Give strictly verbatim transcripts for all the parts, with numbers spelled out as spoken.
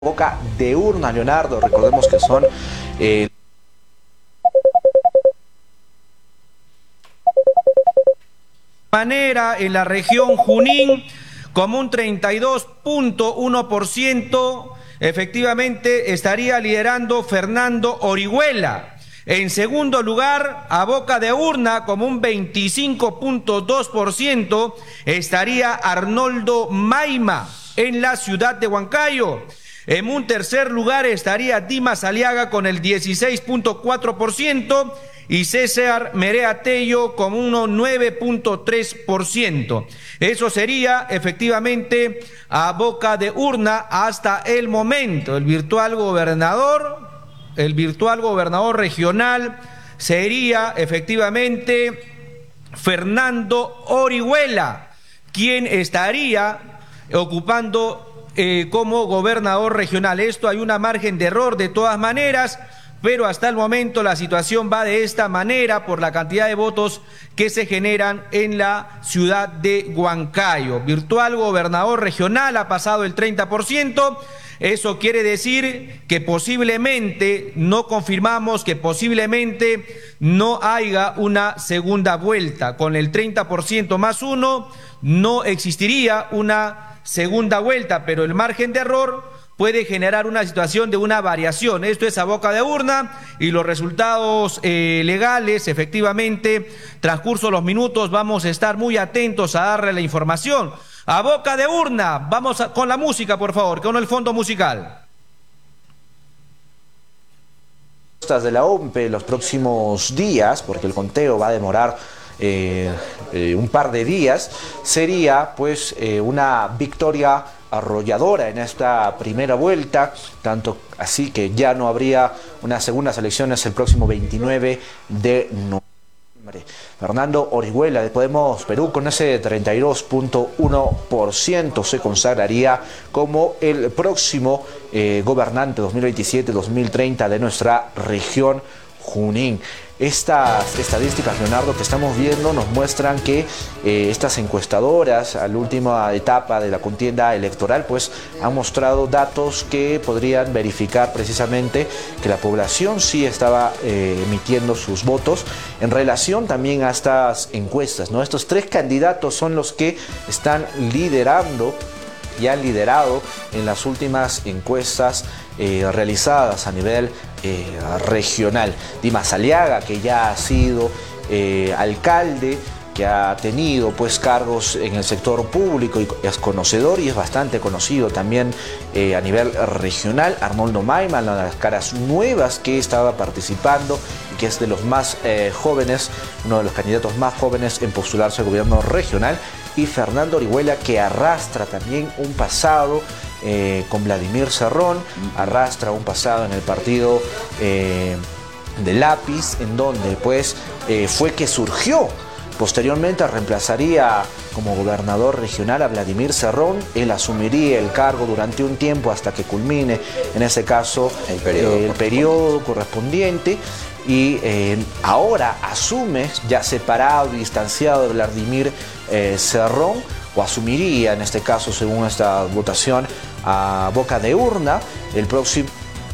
Boca de urna, Leonardo. Recordemos que son eh, manera en la región Junín como un treinta y dos punto uno por ciento efectivamente estaría liderando Fernando Orihuela. En segundo lugar, a boca de urna, como un veinticinco punto dos por ciento, estaría Arnoldo Maima en la ciudad de Huancayo. En un tercer lugar estaría Dimas Aliaga con el dieciséis punto cuatro por ciento y César Merea Tello con un nueve punto tres por ciento. Eso sería efectivamente a boca de urna hasta el momento. El virtual gobernador, el virtual gobernador regional sería efectivamente Fernando Orihuela, quien estaría ocupando Eh, como gobernador regional. Esto hay una margen de error de todas maneras, pero hasta el momento la situación va de esta manera por la cantidad de votos que se generan en la ciudad de Huancayo. Virtual gobernador regional ha pasado el treinta por ciento. Eso quiere decir que posiblemente, no confirmamos que posiblemente no haya una segunda vuelta. Con el treinta por ciento más uno no existiría una segunda vuelta, pero el margen de error puede generar una situación de una variación. Esto es a boca de urna y los resultados eh, legales, efectivamente, transcurso los minutos, vamos a estar muy atentos a darle la información. A boca de urna, vamos a, con la música, por favor, con el fondo musical. de la O M P los próximos días, porque el conteo va a demorar Eh, eh, un par de días, sería pues eh, una victoria arrolladora en esta primera vuelta, tanto así que ya no habría unas segundas elecciones el próximo veintinueve de noviembre. Fernando Orihuela de Podemos Perú con ese treinta y dos punto uno por ciento se consagraría como el próximo eh, gobernante dos mil veintisiete dos mil treinta de nuestra región Junín. Estas estadísticas, Leonardo, que estamos viendo nos muestran que eh, estas encuestadoras a la última etapa de la contienda electoral pues han mostrado datos que podrían verificar precisamente que la población sí estaba eh, emitiendo sus votos en relación también a estas encuestas, ¿no? Estos tres candidatos son los que están liderando y han liderado en las últimas encuestas eh, realizadas a nivel eh, regional. Dimas Aliaga, que ya ha sido eh, alcalde, que ha tenido pues cargos en el sector público y es conocedor y es bastante conocido también eh, a nivel regional. Arnoldo Maima, una de las caras nuevas que estaba participando y que es de los más eh, jóvenes, uno de los candidatos más jóvenes en postularse al gobierno regional. Y Fernando Orihuela, que arrastra también un pasado eh, con Vladimir Cerrón, arrastra un pasado en el partido eh, de Lápiz, en donde pues eh, fue que surgió. Posteriormente reemplazaría como gobernador regional a Vladimir Cerrón. Él asumiría el cargo durante un tiempo hasta que culmine, en ese caso, el periodo, eh, el periodo correspondiente. Y eh, ahora asume, ya separado y distanciado de Vladimir eh, Cerrón, o asumiría, en este caso, según esta votación, a boca de urna, el próximo...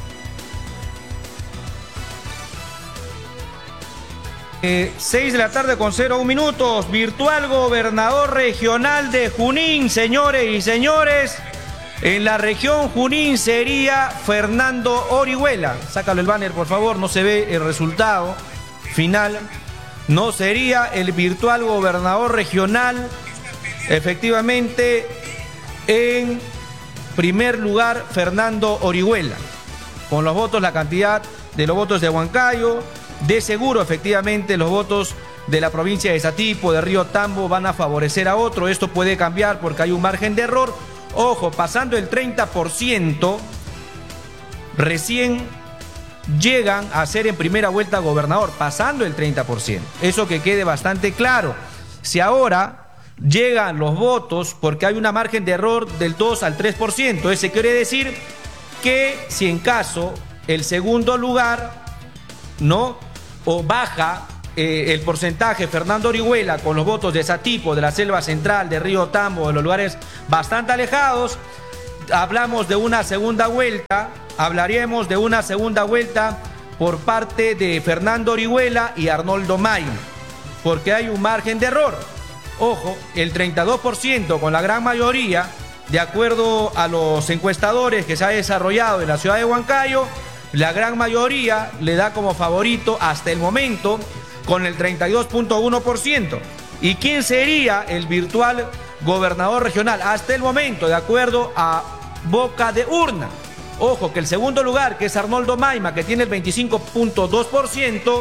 Eh, seis de la tarde con cero un minutos, virtual gobernador regional de Junín, señores y señores. En la región Junín sería Fernando Orihuela. Sácalo el banner, por favor, no se ve el resultado final. No sería el virtual gobernador regional. Efectivamente, en primer lugar, Fernando Orihuela. Con los votos, la cantidad de los votos de Huancayo, de seguro, efectivamente, los votos de la provincia de Satipo, de Río Tambo, van a favorecer a otro. Esto puede cambiar porque hay un margen de error. Ojo, pasando el treinta por ciento, recién llegan a ser en primera vuelta gobernador, pasando el treinta por ciento. Eso que quede bastante claro. Si ahora llegan los votos, porque hay una margen de error del dos al tres por ciento, eso quiere decir que si en caso el segundo lugar, ¿no?, o baja eh, el porcentaje Fernando Orihuela con los votos de Satipo, de la Selva Central, de Río Tambo, de los lugares bastante alejados, hablamos de una segunda vuelta, hablaríamos de una segunda vuelta por parte de Fernando Orihuela y Arnoldo Maima, porque hay un margen de error. Ojo, el treinta y dos por ciento con la gran mayoría, de acuerdo a los encuestadores que se ha desarrollado en la ciudad de Huancayo, la gran mayoría le da como favorito hasta el momento con el treinta y dos punto uno por ciento. ¿Y quién sería el virtual gobernador regional? Hasta el momento, de acuerdo a boca de urna. Ojo, que el segundo lugar, que es Arnoldo Maima, que tiene el veinticinco punto dos por ciento,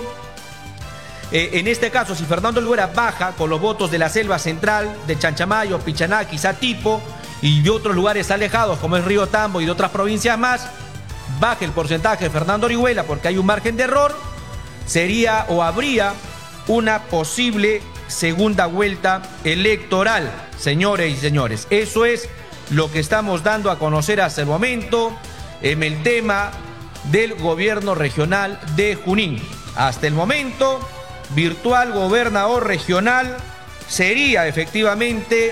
eh, en este caso, si Fernando Orihuela baja con los votos de la Selva Central, de Chanchamayo, Pichanaque, Satipo y de otros lugares alejados como es Río Tambo y de otras provincias más, baja el porcentaje de Fernando Orihuela porque hay un margen de error, sería o habría una posible segunda vuelta electoral, señores y señores. Eso es lo que estamos dando a conocer hasta el momento en el tema del gobierno regional de Junín. Hasta el momento, virtual gobernador regional sería efectivamente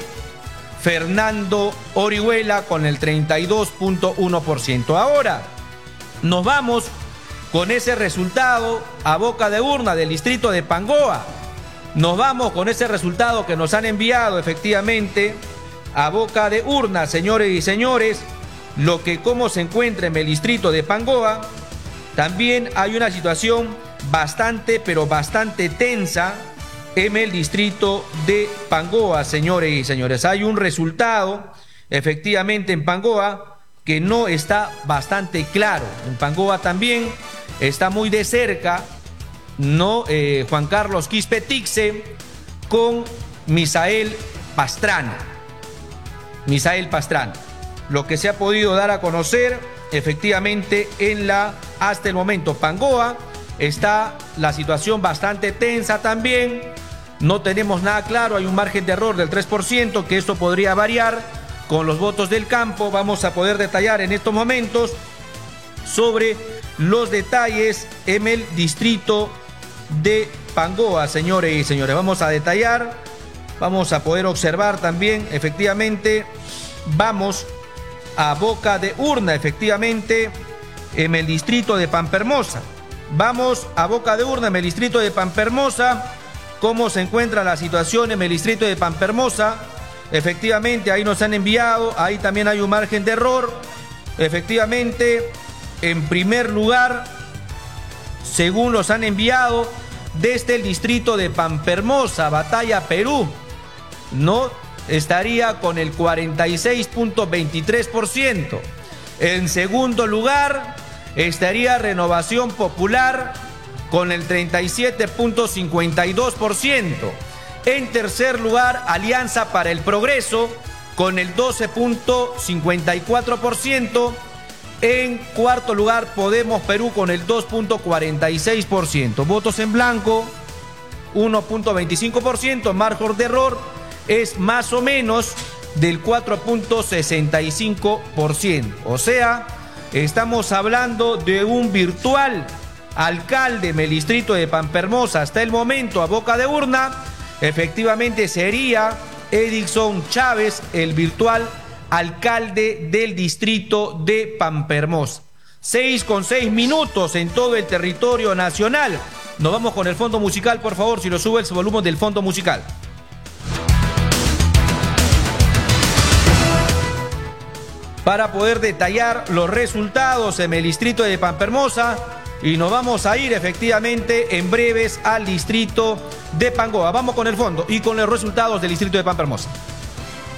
Fernando Orihuela con el treinta y dos punto uno por ciento. Ahora nos vamos con ese resultado a boca de urna del distrito de Pangoa. Nos vamos con ese resultado que nos han enviado efectivamente a boca de urna, señores y señores, lo que cómo se encuentra en el distrito de Pangoa. También hay una situación bastante, pero bastante tensa en el distrito de Pangoa, señores y señores. Hay un resultado efectivamente en Pangoa que no está bastante claro. En Pangoa también está muy de cerca, ¿no? Eh, Juan Carlos Quispe Tixe con Misael Pastrana. Misael Pastrana. Lo que se ha podido dar a conocer efectivamente en la, hasta el momento, Pangoa, está la situación bastante tensa también. No tenemos nada claro, hay un margen de error del tres por ciento, que esto podría variar con los votos del campo. Vamos a poder detallar en estos momentos sobre los detalles en el distrito de Pangoa, señores y señores. Vamos a detallar, vamos a poder observar también, efectivamente, vamos a boca de urna, efectivamente, en el distrito de Pampermosa. Vamos a boca de urna en el distrito de Pampermosa. ¿Cómo se encuentra la situación en el distrito de Pampermosa? Efectivamente, ahí nos han enviado, ahí también hay un margen de error. Efectivamente, en primer lugar, según los han enviado, desde el distrito de Pampermosa, Batalla Perú, no estaría con el cuarenta y seis punto veintitrés por ciento. En segundo lugar, estaría Renovación Popular con el treinta y siete punto cincuenta y dos por ciento. En tercer lugar, Alianza para el Progreso con el doce punto cincuenta y cuatro por ciento. En cuarto lugar, Podemos Perú con el dos punto cuarenta y seis por ciento. Votos en blanco, uno punto veinticinco por ciento. Margen de error es más o menos del cuatro punto sesenta y cinco por ciento. O sea, estamos hablando de un virtual alcalde en el distrito de Pampermosa hasta el momento a boca de urna. Efectivamente sería Edison Chávez el virtual alcalde del distrito de Pampermosa. Seis con seis minutos en todo el territorio nacional. Nos vamos con el fondo musical, por favor, si lo sube el volumen del fondo musical. Para poder detallar los resultados en el distrito de Pampermosa, y nos vamos a ir efectivamente en breves al distrito de Pangoa. Vamos con el fondo y con los resultados del distrito de Pampermosa.